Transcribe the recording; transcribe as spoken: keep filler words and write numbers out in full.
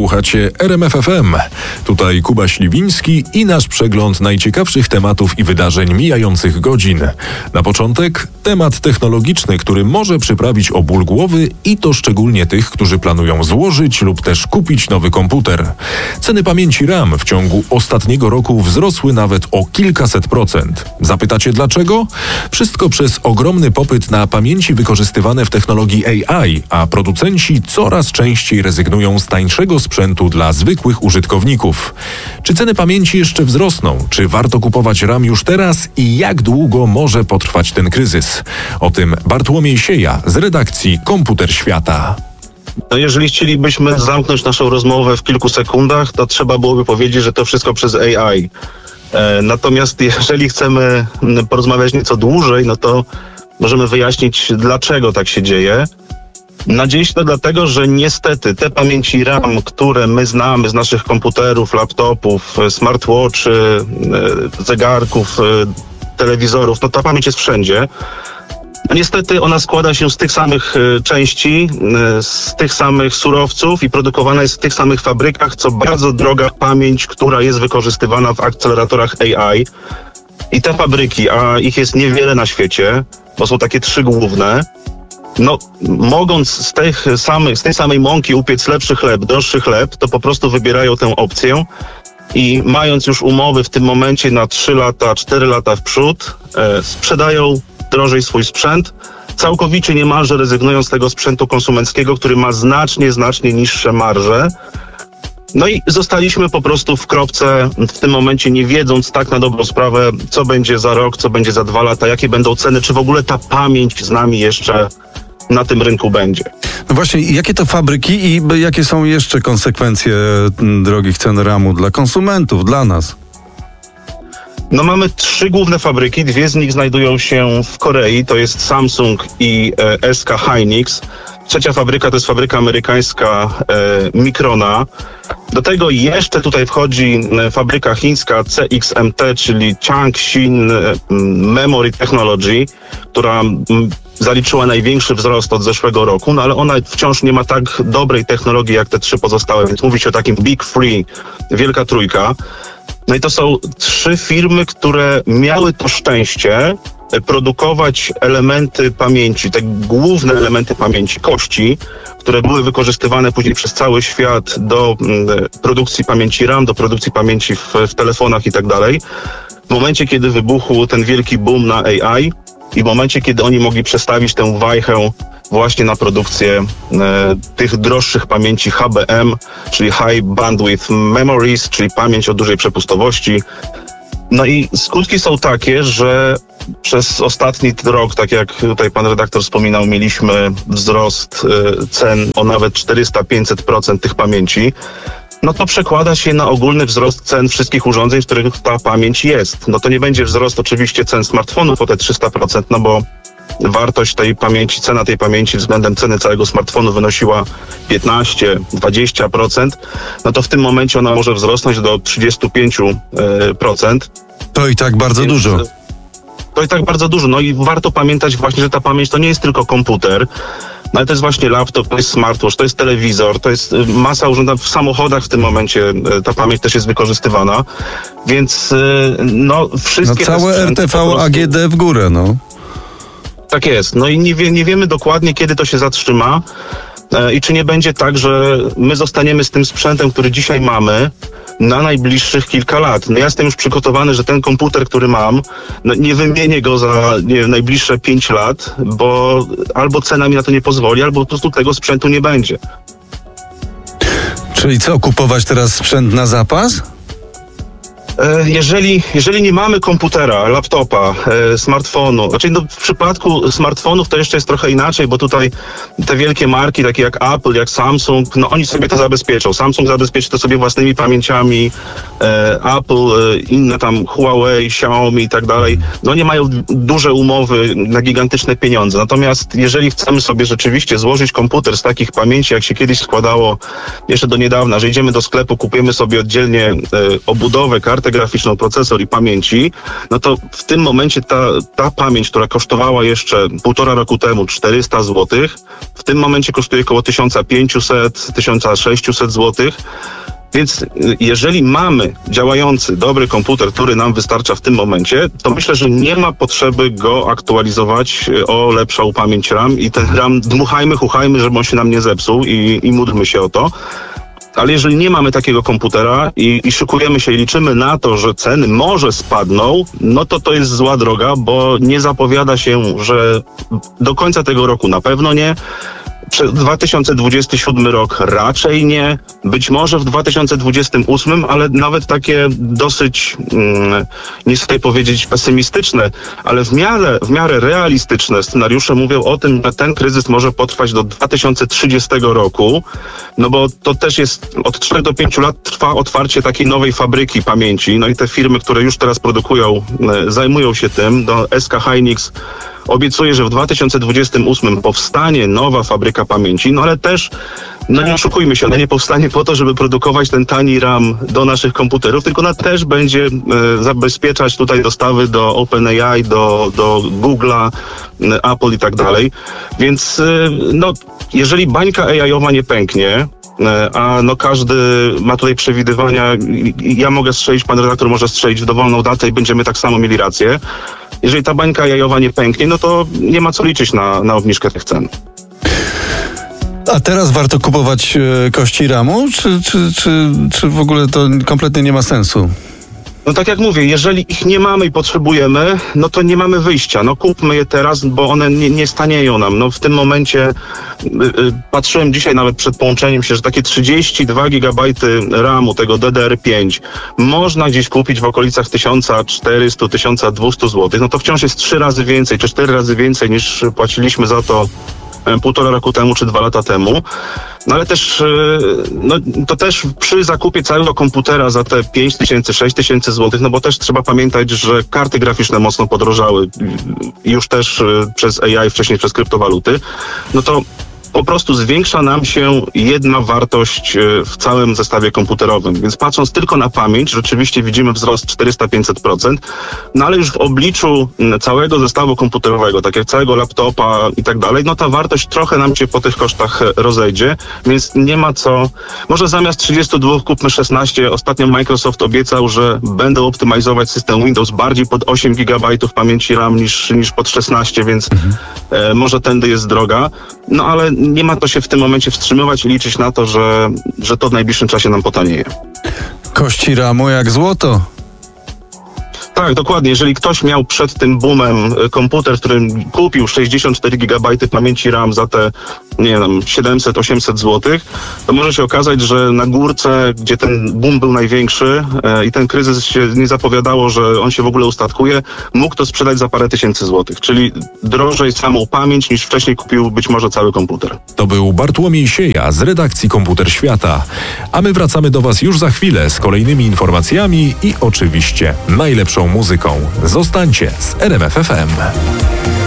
Słuchacie R M F F M. Tutaj Kuba Śliwiński i nasz przegląd najciekawszych tematów i wydarzeń mijających godzin. Na początek temat technologiczny, który może przyprawić o ból głowy i to szczególnie tych, którzy planują złożyć lub też kupić nowy komputer. Ceny pamięci RAM w ciągu ostatniego roku wzrosły nawet o kilkaset procent. Zapytacie dlaczego? Wszystko przez ogromny popyt na pamięci wykorzystywane w technologii A I, a producenci coraz częściej rezygnują z tańszego sprzętu dla zwykłych użytkowników. Czy ceny pamięci jeszcze wzrosną? Czy warto kupować RAM już teraz? I jak długo może potrwać ten kryzys? O tym Bartłomiej Sieja z redakcji Komputer Świata. No jeżeli chcielibyśmy zamknąć naszą rozmowę w kilku sekundach, to trzeba byłoby powiedzieć, że to wszystko przez A I. E, natomiast jeżeli chcemy porozmawiać nieco dłużej, no to możemy wyjaśnić, dlaczego tak się dzieje. No dzieje się to dlatego, że niestety te pamięci RAM, które my znamy z naszych komputerów, laptopów, smartwatchy, zegarków, telewizorów, no ta pamięć jest wszędzie. No niestety ona składa się z tych samych części, z tych samych surowców i produkowana jest w tych samych fabrykach, co bardzo droga pamięć, która jest wykorzystywana w akceleratorach A I. I te fabryki, a ich jest niewiele na świecie, bo są takie trzy główne, no mogąc z tych samych, z tej samej mąki upiec lepszy chleb, droższy chleb, to po prostu wybierają tę opcję i mając już umowy w tym momencie na trzy lata, cztery lata w przód, e, sprzedają drożej swój sprzęt, całkowicie niemalże rezygnują z tego sprzętu konsumenckiego, który ma znacznie, znacznie niższe marże. No i zostaliśmy po prostu w kropce w tym momencie, nie wiedząc tak na dobrą sprawę, co będzie za rok, co będzie za dwa lata, jakie będą ceny, czy w ogóle ta pamięć z nami jeszcze na tym rynku będzie. No właśnie, jakie to fabryki i jakie są jeszcze konsekwencje drogich cen ramu dla konsumentów, dla nas? No mamy trzy główne fabryki, dwie z nich znajdują się w Korei, to jest Samsung i e, S K Hynix. Trzecia fabryka to jest fabryka amerykańska e, Microna. Do tego jeszcze tutaj wchodzi e, fabryka chińska C X M T, czyli Changxin e, Memory Technology, która m, zaliczyła największy wzrost od zeszłego roku, no ale ona wciąż nie ma tak dobrej technologii jak te trzy pozostałe, więc mówi się o takim Big Three, wielka trójka. No i to są trzy firmy, które miały to szczęście produkować elementy pamięci, te główne elementy pamięci, kości, które były wykorzystywane później przez cały świat do produkcji pamięci RAM, do produkcji pamięci w, w telefonach i tak dalej. W momencie, kiedy wybuchł ten wielki boom na A I i w momencie, kiedy oni mogli przestawić tę wajchę właśnie na produkcję e, tych droższych pamięci H B M, czyli High Bandwidth Memories, czyli pamięć o dużej przepustowości. No i skutki są takie, że przez ostatni rok, tak jak tutaj pan redaktor wspominał, mieliśmy wzrost e, cen o nawet czterysta do pięciuset procent tych pamięci. No to przekłada się na ogólny wzrost cen wszystkich urządzeń, w których ta pamięć jest. No to nie będzie wzrost oczywiście cen smartfonów o te trzysta procent, no bo wartość tej pamięci, cena tej pamięci względem ceny całego smartfonu wynosiła piętnaście do dwudziestu procent, no to w tym momencie ona może wzrosnąć do trzydziestu pięciu procent. To i tak bardzo Więc dużo. To i tak bardzo dużo. No i warto pamiętać właśnie, że ta pamięć to nie jest tylko komputer, no ale to jest właśnie laptop, to jest smartwatch, to jest telewizor, to jest masa urządzeń w samochodach w tym momencie, ta pamięć też jest wykorzystywana, więc no wszystkie... No całe R T V prostu... A G D w górę, no. Tak jest. No i nie, wie, nie wiemy dokładnie, kiedy to się zatrzyma e, i czy nie będzie tak, że my zostaniemy z tym sprzętem, który dzisiaj mamy, na najbliższych kilka lat. No ja jestem już przygotowany, że ten komputer, który mam, no nie wymienię go za nie wiem, najbliższe pięć lat, bo albo cena mi na to nie pozwoli, albo po prostu tego sprzętu nie będzie. Czyli co, kupować teraz sprzęt na zapas? Jeżeli, jeżeli nie mamy komputera, laptopa, e, smartfonu, znaczy no w przypadku smartfonów to jeszcze jest trochę inaczej, bo tutaj te wielkie marki, takie jak Apple, jak Samsung, no oni sobie to zabezpieczą. Samsung zabezpieczy to sobie własnymi pamięciami, e, Apple, e, inne tam Huawei, Xiaomi i tak dalej, no oni mają duże umowy na gigantyczne pieniądze. Natomiast jeżeli chcemy sobie rzeczywiście złożyć komputer z takich pamięci, jak się kiedyś składało jeszcze do niedawna, że idziemy do sklepu, kupujemy sobie oddzielnie e, obudowę, kartę kartę graficzną, procesor i pamięci, no to w tym momencie ta, ta pamięć, która kosztowała jeszcze półtora roku temu czterysta złotych, w tym momencie kosztuje około tysiąc pięćset do tysiąc sześćset złotych. Więc jeżeli mamy działający, dobry komputer, który nam wystarcza w tym momencie, to myślę, że nie ma potrzeby go aktualizować o lepszą pamięć RAM i ten RAM dmuchajmy, chuchajmy, żeby on się nam nie zepsuł i, i módlmy się o to. Ale jeżeli nie mamy takiego komputera i, i szykujemy się i liczymy na to, że ceny może spadną, no to to jest zła droga, bo nie zapowiada się, że do końca tego roku na pewno nie. dwa tysiące dwudziesty siódmy rok raczej nie, być może w dwa tysiące dwudziestym ósmym, ale nawet takie dosyć, mm, nie chcę tutaj powiedzieć pesymistyczne, ale w miarę, w miarę realistyczne scenariusze mówią o tym, że ten kryzys może potrwać do dwa tysiące trzydziestego roku, no bo to też jest od trzech do pięciu lat trwa otwarcie takiej nowej fabryki pamięci, no i te firmy, które już teraz produkują, e, zajmują się tym, do S K Hynix obiecuje, że w dwa tysiące dwudziestym ósmym powstanie nowa fabryka pamięci, no ale też, no nie oszukujmy się, ona nie powstanie po to, żeby produkować ten tani RAM do naszych komputerów, tylko ona też będzie e, zabezpieczać tutaj dostawy do OpenAI, do, do Google'a, e, Apple i tak dalej. Więc e, no, jeżeli bańka A I-owa nie pęknie, a no każdy ma tutaj przewidywania, ja mogę strzelić, pan redaktor może strzelić w dowolną datę i będziemy tak samo mieli rację. Jeżeli ta bańka jajowa nie pęknie, no to nie ma co liczyć na, na obniżkę tych cen. A teraz warto kupować e, kości ramu, czy, czy, czy, czy w ogóle to kompletnie nie ma sensu? No tak jak mówię, jeżeli ich nie mamy i potrzebujemy, no to nie mamy wyjścia. No kupmy je teraz, bo one nie, nie stanieją nam. No w tym momencie y, y, patrzyłem dzisiaj nawet przed połączeniem się, że takie trzydzieści dwa gigabajty ramu tego D D R pięć można gdzieś kupić w okolicach tysiąc czterysta do tysiąc dwieście złotych. No to wciąż jest trzy razy więcej, czy cztery razy więcej niż płaciliśmy za to półtora roku temu czy dwa lata temu. No ale też, no to też przy zakupie całego komputera za te pięć tysięcy, sześć tysięcy złotych, no bo też trzeba pamiętać, że karty graficzne mocno podrożały już też przez A I, wcześniej przez kryptowaluty, no to po prostu zwiększa nam się jedna wartość w całym zestawie komputerowym. Więc patrząc tylko na pamięć, rzeczywiście widzimy wzrost czterysta do pięciuset procent, no ale już w obliczu całego zestawu komputerowego, tak jak całego laptopa i tak dalej, no ta wartość trochę nam się po tych kosztach rozejdzie, więc nie ma co. Może zamiast trzydziestu dwóch kupmy szesnaście. Ostatnio Microsoft obiecał, że będą optymalizować system Windows bardziej pod osiem gigabajtów pamięci RAM niż, niż pod szesnaście, więc mhm. e, może tędy jest droga. No ale nie ma to się w tym momencie wstrzymywać i liczyć na to, że, że to w najbliższym czasie nam potanieje. Kości ramu jak złoto. Tak, dokładnie. Jeżeli ktoś miał przed tym boomem komputer, w którym kupił sześćdziesiąt cztery gigabajty pamięci RAM za te, nie wiem, siedemset osiemset złotych, to może się okazać, że na górce, gdzie ten boom był największy e, i ten kryzys się nie zapowiadało, że on się w ogóle ustatkuje, mógł to sprzedać za parę tysięcy złotych, czyli drożej samą pamięć niż wcześniej kupił być może cały komputer. To był Bartłomiej Sieja z redakcji Komputer Świata. A my wracamy do Was już za chwilę z kolejnymi informacjami i oczywiście najlepszą muzyką. Zostańcie z R M F F M.